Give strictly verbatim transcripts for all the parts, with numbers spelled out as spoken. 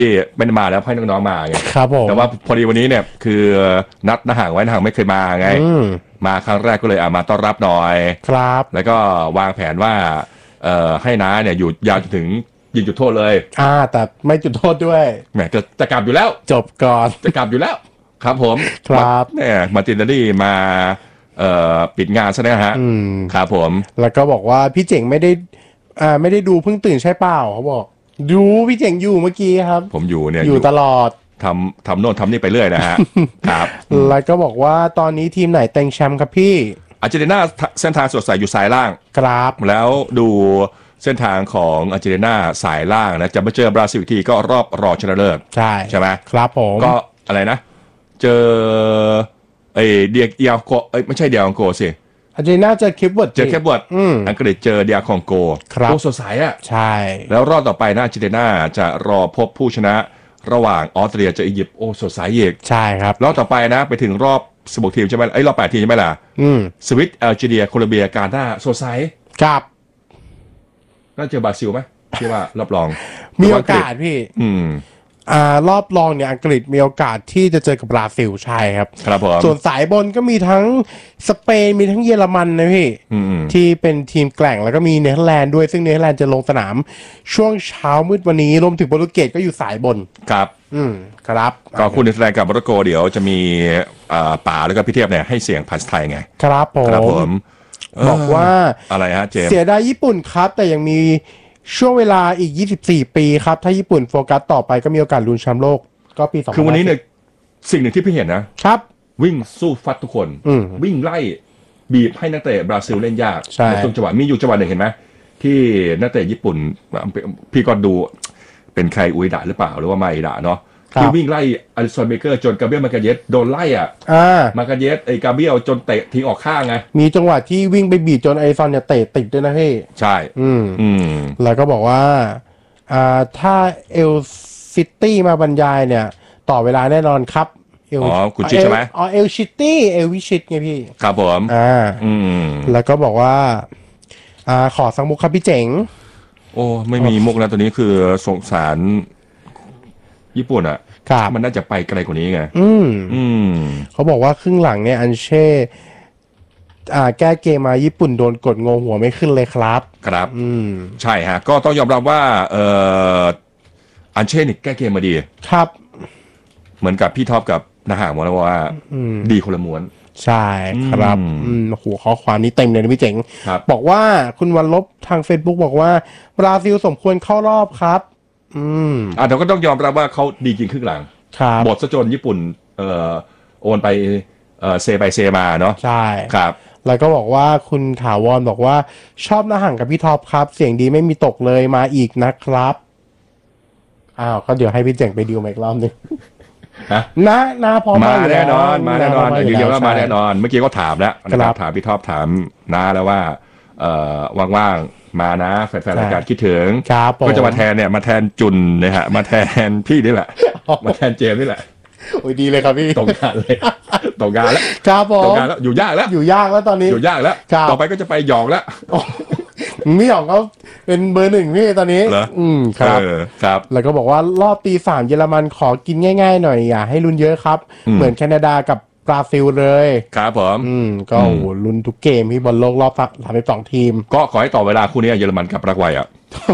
ไม่ได้มาแล้วให้น้องๆมาไงครับผมแต่ว่าพอดีวันนี้เนี่ยคือนัดนาห่างไว้นาห่างไม่เคยมาไงมาครั้งแรกก็เลยอ่ะมาต้อนรับหน่อยครับแล้วก็วางแผนว่าเอ่อให้น้าเนี่ยอยู่ยาวจนถึงยิงจุดโทษเลยอ่าแต่ไม่จุดโทษด้วยแหมจะจะกลับอยู่แล้วจบก่อนจะกลับอยู่แล้วครับผมครับเนี่ยมาตินเดอรี่มาเอ่อปิดงานซะนะฮะครับผมแล้วก็บอกว่าพี่เจ๋งไม่ได้อ่าไม่ได้ดูเพิ่งตื่นใช่เปล่าเขาบอกดูพี่เจ๋งอยู่เมื่อกี้ครับผมอยู่เนี่ยอยู่ตลอดทำทำโน่นทำนี่ไปเรื่อยนะฮะครับแล้วก็บอกว่าตอนนี้ทีมไหนเต็งแชมป์ครับพี่อาร์เจนตินาเส้นทางสดใสอยู่สายล่างครับแล้วดูเส้นทางของอาร์เจนตินาสายล่างนะจะมาเจอบราซิลอีกทีก็รอบรองชนะเลิศใช่ใช่ไหมครับผมก็อะไรนะเจอไอเดียเดียโกเอ้ยไม่ใช่เดียคองโกสิอาร์เจนตินาเจอเคปเวิร์ดเจอเคปเวิร์ดอังกฤษเจอเดียคองโกโอ้สดใสอ่ะใช่แล้วรอบต่อไปนะอาร์เจนตินาจะรอพบผู้ชนะระหว่างออสเตรียเจออียิปต์โอ้สดใสอีกใช่ครับรอบต่อไปนะไปถึงรอบสิบหกทีมใช่ไหมไอ้รอบแปดทีมใช่ไหมล่ะสวิตแอลจีเรียโคลอมเบียกาตาร์โซไซครับน่าเจอบราซิลไหมที่ว่ารอบรองมีโอกาสพี่อืมอ่ารอบรองเนี่ยอังกฤษมีโอกาสที่จะเจอกับบราซิลใช่ครับครับผมส่วนสายบนก็มีทั้งสเปนมีทั้งเยอรมันนะพี่ที่เป็นทีมแกร่งแล้วก็มีเนเธอร์แลนด์ด้วยซึ่งเนเธอร์แลนด์จะลงสนามช่วงเช้ามืดวันนี้รวมถึงโปรตุเกสก็อยู่สายบนครับอืมครับก็คุณเนเธอร์แลนด์กับโมร็อกโกเดี๋ยวจะมีป่าแล้วก็พี่เทียบเนี่ยให้เสียงภาษาไทยไงครับผมครับผมบอกว่าอะไรฮะเจมเสียดายญี่ปุ่นครับแต่ยังมีช่วงเวลาอีกยี่สิบสี่ปีครับถ้าญี่ปุ่นโฟกัสต่อไปก็มีโอกาสลุ้นแชมป์โลกก็ปีสองพันคือวันนี้เนี่ยสิ่งหนึ่งที่พี่เห็นนะครับวิ่งสู้ฟัดทุกคนวิ่งไล่บีบให้นักเตะบราซิลเล่นยากในช่วงจังหวะมีอยู่จังหวะหนึ่งเห็นไหมที่นักเตะญี่ปุ่นพี่ก็ดูเป็นใครอุยดะหรือเปล่าหรือว่ามาอิดะเนาะที่วิ่งไล่อลิสันเบเกอร์จนกาเบรียลมาการเยสโดนไล่อ่ะมาการเยสไอ้กาเบรียลจนเตะทิ้งออกข้างไงมีจังหวะที่วิ่งไปบีบจนไอซอนเนี่ยเตะติดด้วยนะพี่ใช่อืมอืมแล้วก็บอกว่าอ่าถ้าเอลซิตี้มาบรรยายเนี่ยต่อเวลาแน่นอนครับอ๋อคุณชิดใช่ไหมอ๋อเอลชิตี้เอลวิชิตไงพี่ครับผมอ่าอืมแล้วก็บอกว่าอ่าขอสักมุกครับพี่เจ๋งโอ้ไม่มีมุกนะตัวนี้คือสงสารญี่ปุ่นอ่ะมันน่าจะไปไกลกว่านี้ไงอืมอืมเขาบอกว่าครึ่งหลังเนี่ยอันเช่อ่าแก้เกมมาญี่ปุ่นโดนกดงงหัวไม่ขึ้นเลยครับครับอืมใช่ฮะก็ต้องยอมรับว่าเอ่ออันเช่นี่แก้เกมมาดีครับเหมือนกับพี่ท็อปกับนาห่างบอกแล้วว่าดีคนละม้วนใช่ครับอืมโอ้โหข้อความนี้เต็มเลยนะพี่เจ๋งบอกว่าคุณวันลบทาง Facebook บอกว่าบราซิลสมควรเข้ารอบครับอืมอ่าเราก็ต้องยอมรับว่าเขาดีจริงครึ่งหลังบทซะจนญี่ปุ่นเอ่อโอนไปเอ่อเซไปเซมาเนาะใช่ครับแล้วก็บอกว่าคุณถาวรบอกว่าชอบนาห่างกับพี่ท็อปครับเสียงดีไม่มีตกเลยมาอีกนะครับอ้าวก็เดี๋ยวให้พี่เจ๋งไปดิวอีกรอบนึงนะนะพอมาแน่นอนมาแน่นอนยืนยันว่ามาแน่นอนเมื่อกี้ก็ถามแล้วนะครับถามพี่ท็อปถามน้าแล้วว่าเอ่อว่างๆมานะแฟนๆรายการคิดถึงก็จะมาแทนเนี่ยมาแทนจุนนะฮะมาแทนพี่นี่แหละมาแทนเจมนี่แหละโอ้ยดีเลยครับพี่ตกงานเลยตกงานแล้วครับผมตกงานแล้วอยู่ยากแล้วอยู่ยากแล้วตอนนี้อยู่ยากแล้วต่อไปก็จะไปหยองแล้วนี่หยองเขาเป็นเบอร์หนึ่งพี่ตอนนี้อืมครับครับแล้วก็บอกว่ารอบตีสามเยอรมันขอกินง่ายๆหน่อยอย่าให้ลุ้นเยอะครับเหมือนแคนาดากับบราซิลเลยครับผมอืมก็โอ้ลุ้นทุกเกมพี่บอลโลกรอบสามสิบสองทีมก็ขอให้ต่อเวลาคู่นี้เยอรมันกับปารากวัยอ่ะ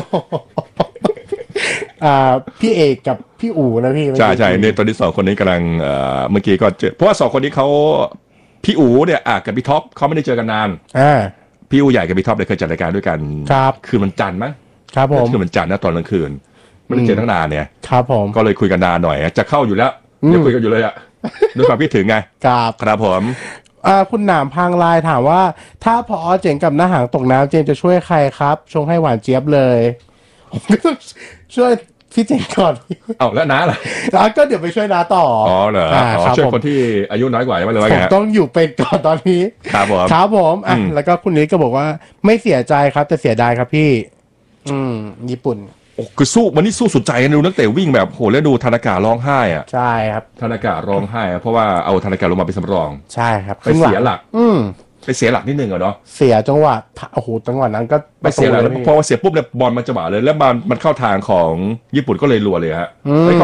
อ่าพี่เอกกับพี่อู๋นะพี่ใช่ใช่เนี่ยตอนนี้สองคนนี้กำลังเอ่อเมื่อกี้ก็เจอเพราะว่าสองคนนี้เขาพี่อู๋เนี่ยอ่ะกับพี่ท็อปเขาไม่ได้เจอกันนานอ่าพี่อู๋ใหญ่กับพี่ท็อปเนี่ยเคยจัดรายการด้วยกันครับคืนวันจันทร์มั้งครับผมคืนวันจันทร์นะตอนกลางคืนไม่ได้เจอตั้งนานเนี่ยครับผมก็เลยคุยกันนานหน่อยจะเข้าอยู่แล้วยังคุยกันอยู่เลยอ่ะด้วยความคิดถึงไงครับครับผมอ่าคุณหนามพังลายถามว่าถ้าพอเจ๋งกับหน้าหางตกน้ำเจมจะช่วยใครครับชงให้หวานเจี๊ยบเลยช่วยพี่เจ๋งก่อนเอาแล้วน้าล่ะแล้วก็เดี๋ยวไปช่วยน้าต่ออ๋อเหรออ๋อช่วยคนที่อายุน้อยกว่าใช่ไหมหรือว่าไงต้องอยู่เป็นก่อนตอนนี้ครับผมครับผมอ่ะแล้วก็คุณนิดก็บอกว่าไม่เสียใจครับแต่เสียดายครับพี่อืมญี่ปุ่นโอ้คือสู้วันนี้สู้สุดใจกันดูนักเตะวิ่งแบบโหแล้วดูธนาการ้องไห้อ่ะใช่ครับธนาการ้องไห้เพราะว่าเอาธนากาลงมาเป็นสำรองใช่ครับไปเสียหลักอืมไปเสียหลักนิดนึงอะเนาะเสียจังหวะโอ้โหจังหวะนั้นก็ไปเสียหลักเพราะว่าเสียปุ๊บเนี่ยบอลมันจะมาเลยแล้วมันมันเข้าทางของญี่ปุ่นก็เลยรัวเลยฮะ